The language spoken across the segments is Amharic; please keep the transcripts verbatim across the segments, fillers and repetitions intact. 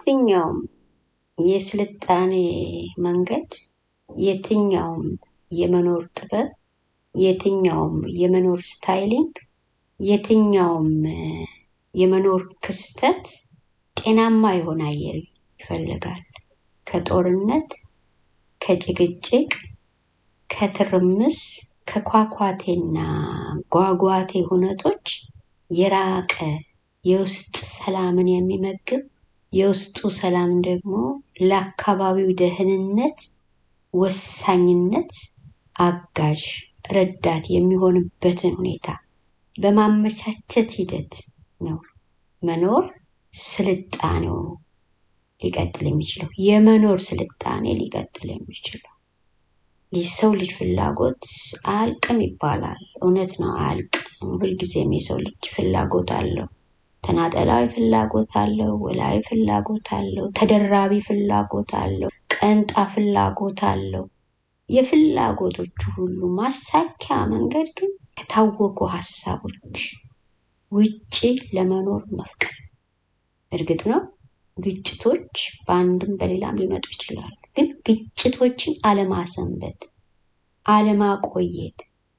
የትኛውም የስልጣኔ መንገድ የትኛውም የመኖር ጥበብ የትኛውም የመኖር ስታይሊንግ የትኛውም የመኖር ክስተት ጤናማ የሆነ አየር ይፈልጋል። ከጦርነት ከጭቅጭቅ ከትርምስ ከኳኳቴና ጓጓቴ ሁነቶች የራቀ የውስጥ ሰላምን የሚመግብ የውስጡ ሰላም ደግሞ ለአካባቢው ደህንነት ወሳኝነት አጋዥ ረዳት የሚሆንበትን ሁኔታ በማመቻቸት ሂደት ነው መኖር ስልጣኔው ሊቀጥል የሚችለው የመኖር ስልጣኔ ሊቀጥል የሚችለው። የሰው ልጅ ፍላጎት አልቅም ይባላል። እውነት ነው አልቅም። ሁልጊዜም የሰው ልጅ ፍላጎት አለው። ተናጠላዊ ፍላጎት አለው፣ ወላዊ ፍላጎት አለው፣ ተደራቢ ፍላጎት አለው፣ ቀንጣ ፍላጎት አለው። የፍላጎቶቹ ሁሉ ማሳኪያ መንገድ ግን ከታወቁ ሐሳቦች ውጪ ለመኖር መፍቀድ። እርግጥ ነው ግጭቶች በአንድም በሌላም ሊመጡ ይችላሉ። ግን ግጭቶችን አለማሰንበት አለማቆየት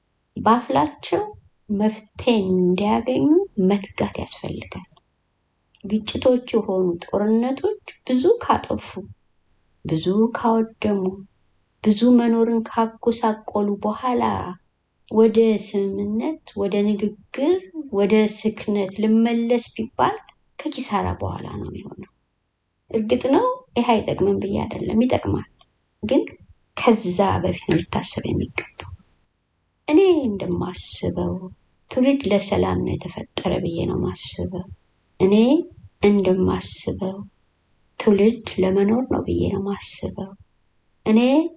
ባፍላቸው መፍትሄ እንዲያገኙ መትጋት ያስፈልጋል። ግጭቶች የሆኑ ጦርነቶች ብዙ ካጠፉ ብዙ ካወደሙ ብዙ መኖርን ካጎሳቆሉ በኋላ ወደ ስምምነት ወደ ንግግር ወደ ስክነት ልመለስ ቢባል ከኪሳራ በኋላ ነው የሚሆነው። እርግጥ ነው ይሄ አይጠቅምም ብዬ አይደለም፣ ይጠቅማል። ግን ከዛ በፊት ነው ሊታሰብ የሚገባው። እኔ እንደማስበው ትውልድ ለሰላም ነው የተፈጠረ ብዬ ነው ማስበው። እኔ እንደማስበው ትውልድ ለመኖር ነው ብዬ ነው ማስበው። እኔ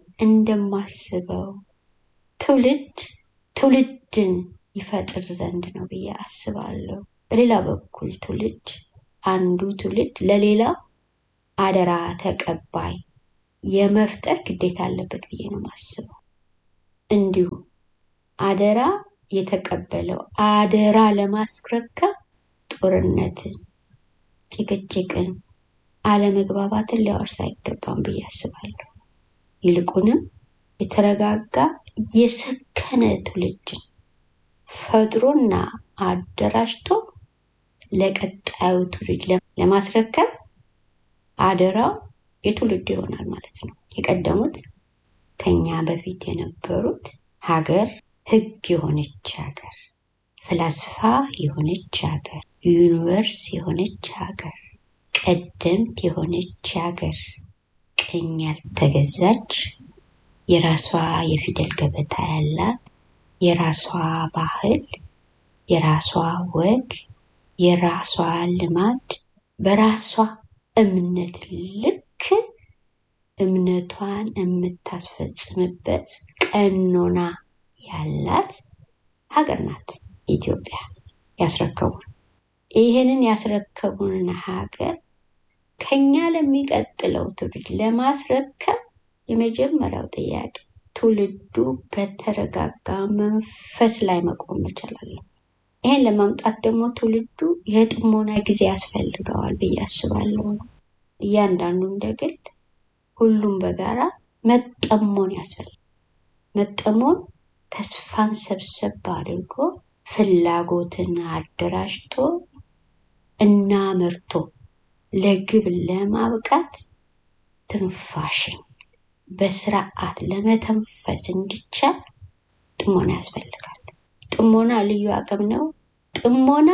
እንደማስበው ትውልድ ትውልድን ይፈጥር ዘንድ ነው ብዬ አስባለሁ። በሌላ በኩል ትውልድ አንዱ ትውልድ ለሌላ አደራ ተቀባይ የመፍጠር ግዴታ አለበት ብዬ ነው ማስበው። እንዲሁ አደራ የተቀበለው አደራ ለማስረከብ ጦርነትን ጭቅጭቅን አለመግባባትን ሊያወርስ አይገባም ብዬ አስባለሁ። ይልቁንም የተረጋጋ የሰከነ ትውልድን ፈጥሮና አደራጅቶ ለቀጣዩ ትውልድ ለማስረከብ አደራው የትውልድ ይሆናል ማለት ነው። የቀደሙት ከኛ በፊት የነበሩት ሀገር ህግ የሆነች ሀገር ፍልስፍና የሆነች ሀገር ዩኒቨርስ የሆነች ሀገር ቀደምት የሆነች ሀገር ቀኝ ያልተገዛች የራሷ የፊደል ገበታ ያላት የራሷ ባህል የራሷ ወግ የራሷ ልማድ በራሷ እምነት ልክ እምነቷን የምታስፈጽምበት ቀኖና ያላት ሀገር ናት ኢትዮጵያ። ያስረከቡን ይሄንን ያስረከቡን ሀገር ከኛ ለሚቀጥለው ትውልድ ለማስረከብ የመጀመሪያው ጥያቄ ትውልዱ በተረጋጋ መንፈስ ላይ መቆም መቻል አለበት። ይሄን ለማምጣት ደግሞ ትውልዱ የጥሞና ጊዜ ያስፈልገዋል ብዬ አስባለሁ። እያንዳንዱ እንደግል ሁሉም በጋራ መጠሞን ያስፈልጋል። መጠሞን ተስፋን ሰብሰብ አድርጎ ፍላጎትን አደራጅቶ እና መርቶ ለግብ ለማብቃት ትንፋሽን በስርዓት ለመተንፈስ እንዲቻል ጥሞና ያስፈልጋል። ጥሞና ልዩ አቅም ነው። ጥሞና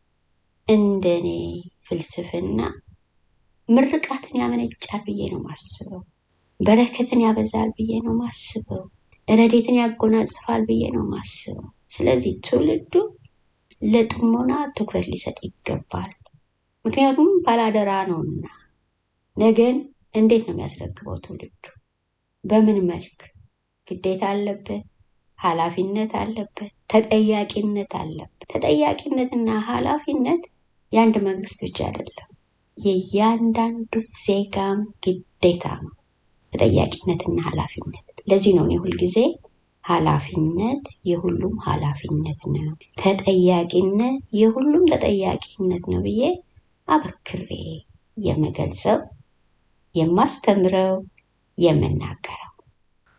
እንደኔ ፍልስፍና ምርቃትን ያመነጫል ብዬ ነው ማስበው። በረከትን ያበዛል ብዬ ነው ማስበው። ረድኤትን ያጎናጽፋል ብዬ ነው ማስበው። ስለዚህ ትውልዱ ለጥሞና ትኩረት ሊሰጥ ይገባል። ምክንያቱም ባላደራ ነውና ነገን እንዴት ነው የሚያስረክበው ትውልዱ? በምን መልክ? ግዴታ አለበት፣ ኃላፊነት አለበት፣ ተጠያቂነት አለበት። ተጠያቂነትና ኃላፊነት የአንድ መንግስት ብቻ አይደለም፣ የእያንዳንዱ ዜጋም ግዴታ ነው ተጠያቂነትና ኃላፊነት። ለዚህ ነው እኔ ሁልጊዜ ኃላፊነት የሁሉም ኃላፊነት ነው፣ ተጠያቂነት የሁሉም ተጠያቂነት ነው ብዬ አበክሬ የምገልጸው፣ የማስተምረው፣ የምናገረው።